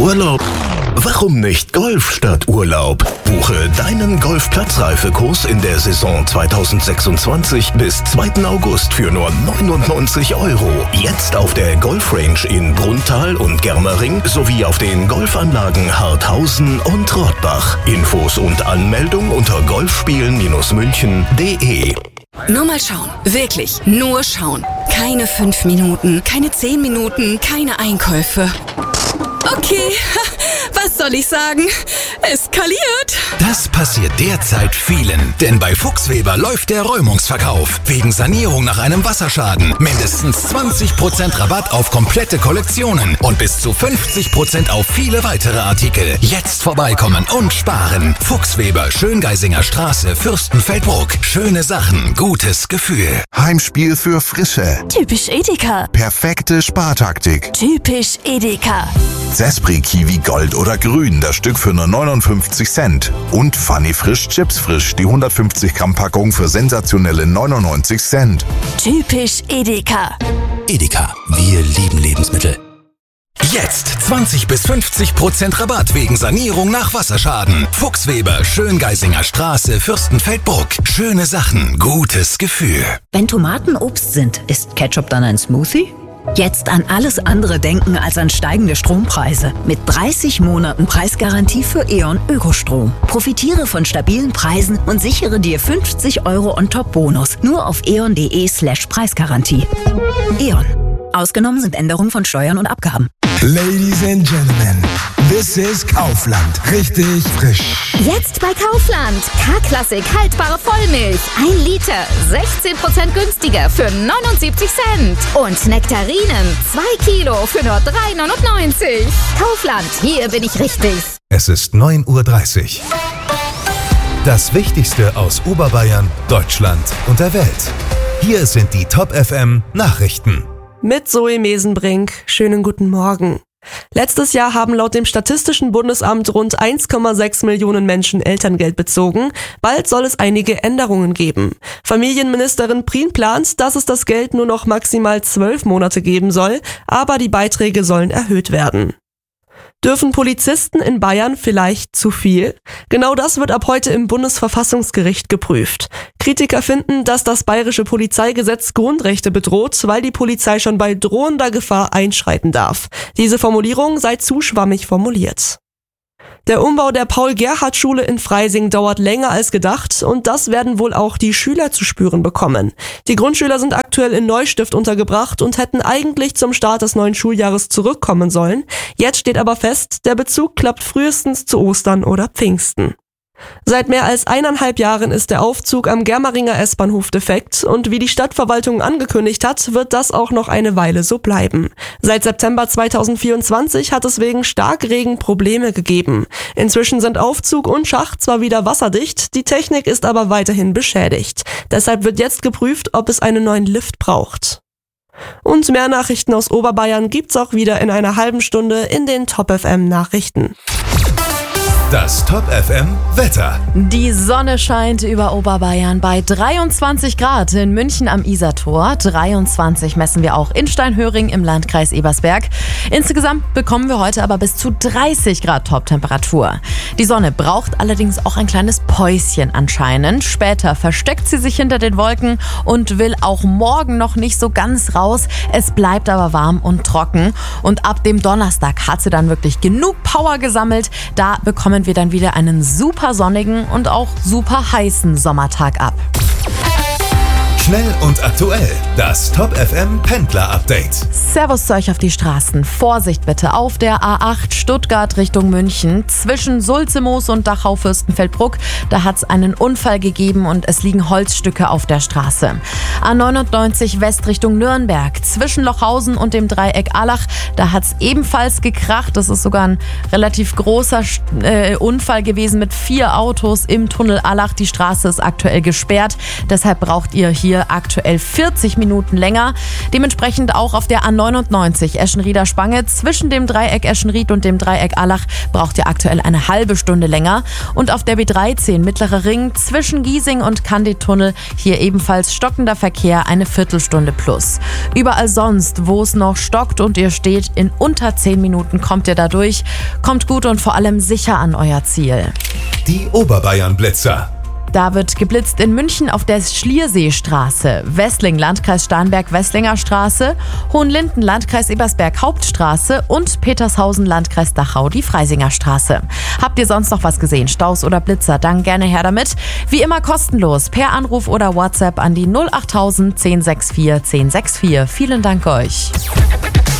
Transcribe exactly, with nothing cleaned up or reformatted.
Urlaub? Warum nicht Golf statt Urlaub? Buche deinen Golfplatzreifekurs in der Saison zweitausendsechsundzwanzig bis zweiten August für nur neunundneunzig Euro. Jetzt auf der Golfrange in Brunnthal und Germering sowie auf den Golfanlagen Harthausen und Rottbach. Infos und Anmeldung unter golfspielen-münchen punkt de. Nur mal schauen. Wirklich, nur schauen. Keine fünf Minuten, keine zehn Minuten, keine Einkäufe. Okay, was soll ich sagen? Eskaliert. Das passiert derzeit vielen. Denn bei Fuchsweber läuft der Räumungsverkauf. Wegen Sanierung nach einem Wasserschaden. Mindestens zwanzig Prozent Rabatt auf komplette Kollektionen. Und bis zu fünfzig Prozent auf viele weitere Artikel. Jetzt vorbeikommen und sparen. Fuchsweber, Schöngeisinger Straße, Fürstenfeldbruck. Schöne Sachen, gutes Gefühl. Heimspiel für Frische. Typisch Edeka. Perfekte Spartaktik. Typisch Edeka. Zespri Kiwi Gold oder Grün, das Stück für nur neunundfünfzig Cent. Und Funny Frisch Chips Frisch, die hundertfünfzig Gramm Packung für sensationelle neunundneunzig Cent. Typisch Edeka. Edeka, wir lieben Lebensmittel. Jetzt zwanzig bis fünfzig Prozent Rabatt wegen Sanierung nach Wasserschaden. Fuchsweber, Schöngeisinger Straße, Fürstenfeldbruck. Schöne Sachen, gutes Gefühl. Wenn Tomaten Obst sind, ist Ketchup dann ein Smoothie? Jetzt an alles andere denken als an steigende Strompreise. Mit dreißig Monaten Preisgarantie für E.ON Ökostrom. Profitiere von stabilen Preisen und sichere dir fünfzig Euro On-Top-Bonus. Nur auf eon.de slash Preisgarantie. E.ON. Ausgenommen sind Änderungen von Steuern und Abgaben. Ladies and Gentlemen, this is Kaufland. Richtig frisch. Jetzt bei Kaufland. K-Klassik haltbare Vollmilch. Ein Liter. sechzehn Prozent günstiger für neunundsiebzig Cent. Und Nektarinen. zwei Kilo für nur drei neunundneunzig. Kaufland. Hier bin ich richtig. Es ist neun Uhr dreißig. Das Wichtigste aus Oberbayern, Deutschland und der Welt. Hier sind die Top F M Nachrichten. Mit Zoe Mesenbrink. Schönen guten Morgen. Letztes Jahr haben laut dem Statistischen Bundesamt rund eins Komma sechs Millionen Menschen Elterngeld bezogen. Bald soll es einige Änderungen geben. Familienministerin Prien plant, dass es das Geld nur noch maximal zwölf Monate geben soll, aber die Beiträge sollen erhöht werden. Dürfen Polizisten in Bayern vielleicht zu viel? Genau das wird ab heute im Bundesverfassungsgericht geprüft. Kritiker finden, dass das bayerische Polizeigesetz Grundrechte bedroht, weil die Polizei schon bei drohender Gefahr einschreiten darf. Diese Formulierung sei zu schwammig formuliert. Der Umbau der Paul-Gerhardt-Schule in Freising dauert länger als gedacht und das werden wohl auch die Schüler zu spüren bekommen. Die Grundschüler sind aktuell in Neustift untergebracht und hätten eigentlich zum Start des neuen Schuljahres zurückkommen sollen. Jetzt steht aber fest, der Bezug klappt frühestens zu Ostern oder Pfingsten. Seit mehr als eineinhalb Jahren ist der Aufzug am Germeringer S-Bahnhof defekt und wie die Stadtverwaltung angekündigt hat, wird das auch noch eine Weile so bleiben. Seit September zweitausendvierundzwanzig hat es wegen Starkregen Probleme gegeben. Inzwischen sind Aufzug und Schacht zwar wieder wasserdicht, die Technik ist aber weiterhin beschädigt. Deshalb wird jetzt geprüft, ob es einen neuen Lift braucht. Und mehr Nachrichten aus Oberbayern gibt's auch wieder in einer halben Stunde in den Top F M Nachrichten. Das Top F M Wetter. Die Sonne scheint über Oberbayern bei dreiundzwanzig Grad in München am Isartor. dreiundzwanzig messen wir auch in Steinhöring im Landkreis Ebersberg. Insgesamt bekommen wir heute aber bis zu dreißig Grad Toptemperatur. Die Sonne braucht allerdings auch ein kleines Päuschen anscheinend. Später versteckt sie sich hinter den Wolken und will auch morgen noch nicht so ganz raus. Es bleibt aber warm und trocken. Und ab dem Donnerstag hat sie dann wirklich genug Power gesammelt. Da bekommen wir dann wieder einen super sonnigen und auch super heißen Sommertag ab. Schnell und aktuell. Das Top F M Pendler Update. Servus zu euch auf die Straßen. Vorsicht bitte auf der A acht Stuttgart Richtung München. Zwischen Sulzemoos und Dachau-Fürstenfeldbruck. Da hat es einen Unfall gegeben und es liegen Holzstücke auf der Straße. A neunundneunzig West Richtung Nürnberg. Zwischen Lochhausen und dem Dreieck Allach. Da hat es ebenfalls gekracht. Das ist sogar ein relativ großer äh, Unfall gewesen mit vier Autos im Tunnel Allach. Die Straße ist aktuell gesperrt. Deshalb braucht ihr hier Ziel aktuell vierzig Minuten länger. Dementsprechend auch auf der A neunundneunzig Eschenrieder Spange zwischen dem Dreieck Eschenried und dem Dreieck Allach braucht ihr aktuell eine halbe Stunde länger. Und auf der B dreizehn Mittlerer Ring zwischen Giesing und Candidtunnel hier ebenfalls stockender Verkehr, eine Viertelstunde plus. Überall sonst, wo es noch stockt und ihr steht, in unter zehn Minuten kommt ihr da durch. Kommt gut und vor allem sicher an euer Ziel. Die Oberbayern-Blitzer. Da wird geblitzt in München auf der Schlierseestraße, Wessling, Landkreis Starnberg, Wesslinger Straße, Hohenlinden, Landkreis Ebersberg, Hauptstraße und Petershausen, Landkreis Dachau, die Freisinger Straße. Habt ihr sonst noch was gesehen, Staus oder Blitzer, dann gerne her damit. Wie immer kostenlos, per Anruf oder WhatsApp an die null achttausend zehn sechs vier zehn sechs vier. Vielen Dank euch.